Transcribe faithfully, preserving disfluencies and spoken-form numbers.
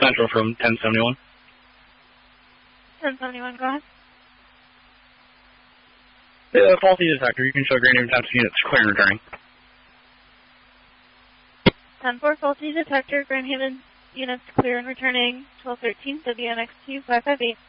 Central from ten seventy-one. ten seventy-one, go ahead. The faulty detector, you can show Grand Haven Township units clear and returning. ten four, faulty detector, Grand Haven units clear and returning, twelve thirteen, W N X two five five eight.